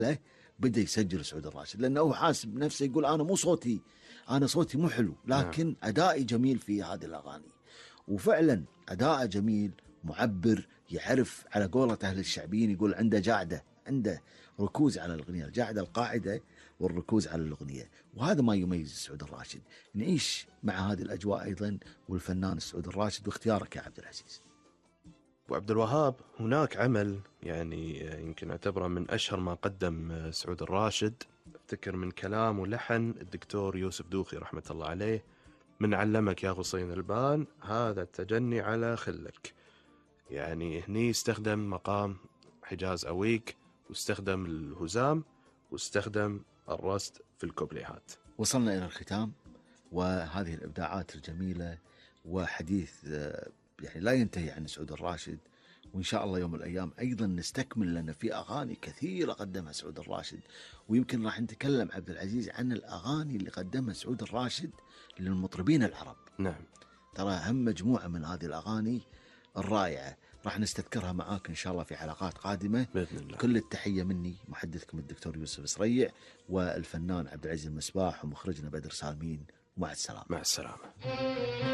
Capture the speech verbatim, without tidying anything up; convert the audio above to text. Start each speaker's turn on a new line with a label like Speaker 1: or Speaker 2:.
Speaker 1: بدأ يسجل سعود الراشد، لأنه هو حاسب نفسه يقول أنا مو صوتي، أنا صوتي مو حلو، لكن نعم. أدائي جميل في هذه الأغاني. وفعلا أداءه جميل معبر، يعرف على قولة أهل الشعبيين يقول عنده جعدة، عنده ركوز على الأغنية، الجعدة القاعدة والركوز على الأغنية، وهذا ما يميز سعود الراشد. نعيش مع هذه الأجواء أيضا والفنان سعود الراشد، واختيارك يا عبد العزيز.
Speaker 2: وعبد الوهاب، هناك عمل يعني يمكن اعتبره من أشهر ما قدم سعود الراشد، افتكر من كلام ولحن الدكتور يوسف دوخي رحمة الله عليه، من علمك يا غصين البان هذا التجني على خلك. يعني هني استخدم مقام حجاز أويك، واستخدم الهزام، واستخدم الرست في الكوبليهات.
Speaker 1: وصلنا إلى الختام، وهذه الإبداعات الجميلة وحديث يعني لا ينتهي عن سعود الراشد، وإن شاء الله يوم الأيام أيضا نستكمل، لنا في أغاني كثيرة قدمها سعود الراشد، ويمكن راح نتكلم عبد العزيز عن الأغاني اللي قدمها سعود الراشد للمطربين العرب.
Speaker 2: نعم،
Speaker 1: ترى هم مجموعة من هذه الأغاني الرائعة راح نستذكرها معاك إن شاء الله في حلقات قادمة
Speaker 2: بإذن الله.
Speaker 1: كل التحية مني محدثكم الدكتور يوسف سريع، والفنان عبد العزيز المسباح، ومخرجنا بدر سالمين. مع السلامة.
Speaker 2: مع السلامة.